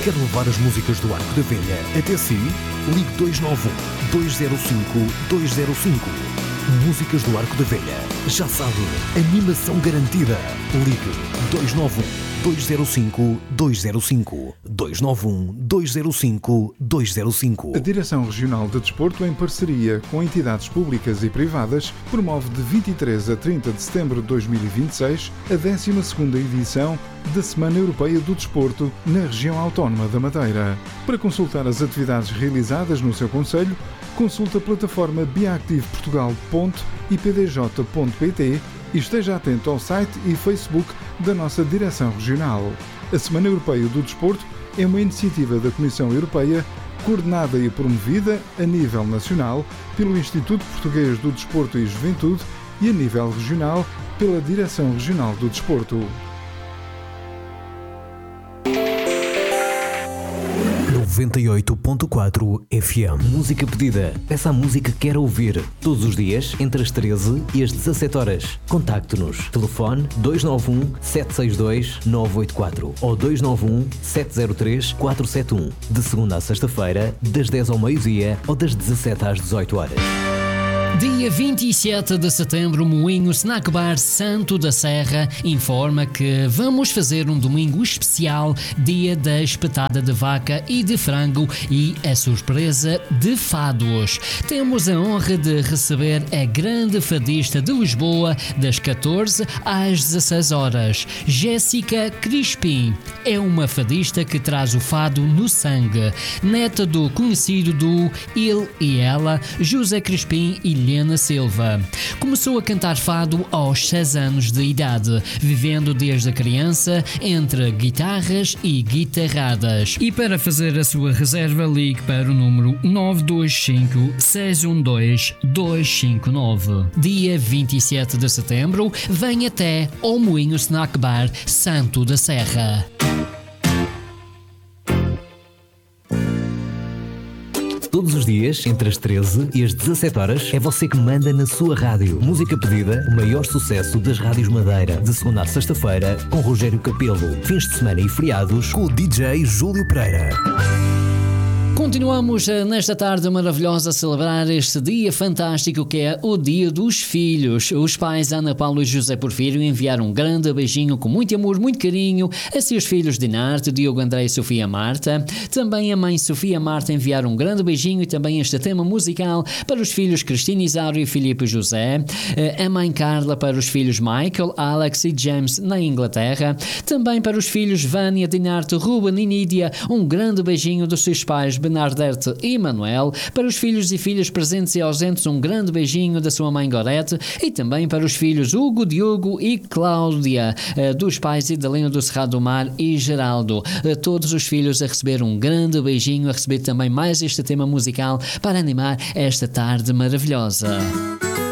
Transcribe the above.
Quer levar as músicas do Arco da Velha até si? Ligue 291-205-205. Músicas do Arco da Velha. Já sabe, animação garantida. Ligue 291-205-205. 291-205-205. A Direção Regional de Desporto, em parceria com entidades públicas e privadas, promove de 23 a 30 de setembro de 2026 a 12ª edição da Semana Europeia do Desporto na região autónoma da Madeira. Para consultar as atividades realizadas no seu concelho, consulte a plataforma biactive.portugal.ipdj.pt e esteja atento ao site e Facebook da nossa Direção Regional. A Semana Europeia do Desporto é uma iniciativa da Comissão Europeia, coordenada e promovida a nível nacional pelo Instituto Português do Desporto e Juventude e a nível regional pela Direção Regional do Desporto. 98.4 FM. Música pedida. Peça a música que quer ouvir. Todos os dias, entre as 13 e as 17 horas. Contacte-nos. Telefone 291-762-984 ou 291-703-471. De segunda a sexta-feira, das 10 ao meio-dia ou das 17 às 18 horas. Dia 27 de setembro, Moinho Snack Bar Santo da Serra informa que vamos fazer um domingo especial, dia da espetada de vaca e de frango e a surpresa de fados. Temos a honra de receber a grande fadista de Lisboa das 14 às 16 horas. Jéssica Crispim é uma fadista que traz o fado no sangue. Neta do conhecido do Ele e Ela, José Crispim e Helena Silva. Começou a cantar fado aos 6 anos de idade, vivendo desde a criança entre guitarras e guitarradas. E para fazer a sua reserva, ligue para o número 925-612-259. Dia 27 de setembro, vem até ao Moinho Snack Bar Santo da Serra. Todos os dias, entre as 13 e as 17 horas, é você que manda na sua rádio. Música pedida, o maior sucesso das rádios Madeira. De segunda a sexta-feira, com Rogério Capelo. Fins de semana e feriados, com o DJ Júlio Pereira. Continuamos nesta tarde maravilhosa a celebrar este dia fantástico que é o Dia dos Filhos. Os pais Ana Paula e José Porfírio enviaram um grande beijinho com muito amor, muito carinho a seus filhos Dinarte, Diogo André e Sofia Marta. Também a mãe Sofia Marta enviaram um grande beijinho e também este tema musical para os filhos Cristina Isário e Filipe José. A mãe Carla para os filhos Michael, Alex e James na Inglaterra. Também para os filhos Vânia, Dinarte, Ruben e Nídia, um grande beijinho dos seus pais Bernadette e Manuel. Para os filhos e filhas presentes e ausentes, um grande beijinho da sua mãe Gorete. E também para os filhos Hugo, Diogo e Cláudia, dos pais Idalino do Cerrado do Mar e Geraldo. Todos os filhos a receber um grande beijinho, a receber também mais este tema musical para animar esta tarde maravilhosa.